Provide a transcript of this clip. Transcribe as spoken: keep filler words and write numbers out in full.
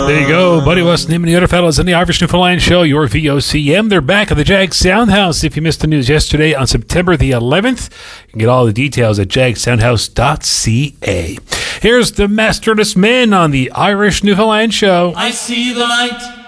There you go, Buddy West, Nim and the other fellas in the Irish Newfoundland Show, your V O C M. They're back at the Jag Soundhouse. If you missed the news yesterday on September the eleventh, you can get all the details at jag soundhouse dot c a. Here's the Masterless Men on the Irish Newfoundland Show. I see the light